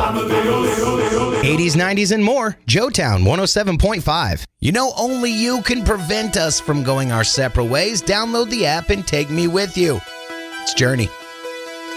80s, 90s, and more. Joetown 107.5. You know, only you can prevent us from going our separate ways. Download the app and take me with you. It's Journey.